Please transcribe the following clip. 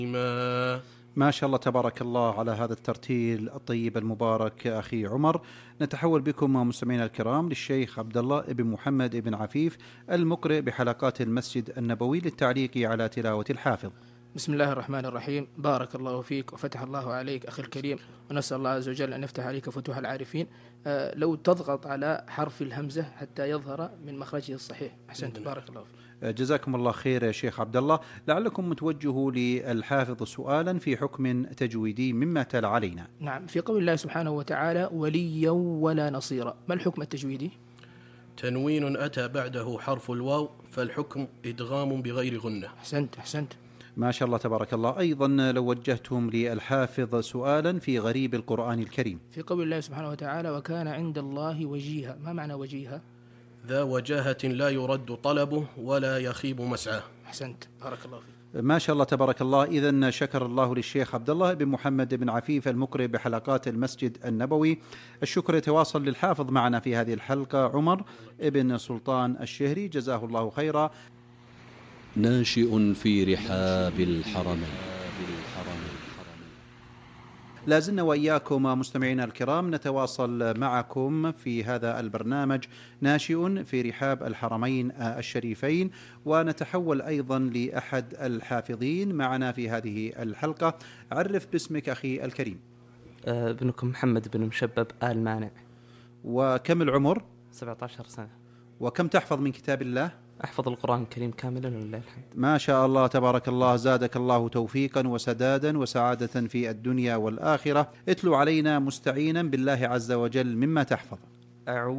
ما شاء الله تبارك الله على هذا الترتيل الطيب المبارك أخي عمر. نتحول بكم مستمعينا الكرام للشيخ عبد الله بن محمد بن عفيف المقرئ بحلقات المسجد النبوي للتعليق على تلاوة الحافظ. بسم الله الرحمن الرحيم. بارك الله فيك وفتح الله عليك أخي الكريم، ونسأل الله عز وجل أن يفتح عليك فتوح العارفين. لو تضغط على حرف الهمزة حتى يظهر من مخرجه الصحيح. أحسنت، بارك الله فيك. جزاكم الله خير يا شيخ عبد الله. لعلكم متوجهوا للحافظ سؤالا في حكم تجويدي مما تلا علينا. نعم، في قول الله سبحانه وتعالى وليا ولا نصيرا، ما الحكم التجويدي؟ تنوين أتى بعده حرف الواو، فالحكم إدغام بغير غنة. أحسنت. ما شاء الله تبارك الله. أيضا لو وجهتم للحافظ سؤالا في غريب القرآن الكريم، في قول الله سبحانه وتعالى وكان عند الله وجيها، ما معنى وجيها؟ ذا وجاهة لا يرد طلبه ولا يخيب مسعاه. أحسنت، بارك الله فيك. ما شاء الله تبارك الله. إذن شكر الله للشيخ عبد الله بن محمد بن عفيف المقرئ بحلقات المسجد النبوي. الشكر يتواصل للحافظ معنا في هذه الحلقة عمر ابن سلطان الشهري، جزاه الله خيرا. ناشئ في رحاب الحرمين. لازلنا وإياكم مستمعينا الكرام نتواصل معكم في هذا البرنامج ناشئ في رحاب الحرمين الشريفين، ونتحول أيضا لأحد الحافظين معنا في هذه الحلقة. عرف باسمك أخي الكريم. ابنكم محمد بن مشبب آل مانع. وكم العمر؟ 17 سنة. وكم تحفظ من كتاب الله؟ أحفظ القرآن الكريم كاملا ولله الحمد. ما شاء الله تبارك الله. زادك الله توفيقا وسدادا وسعادة في الدنيا والآخرة. اتلو علينا مستعينا بالله عز وجل مما تحفظ. أعوذ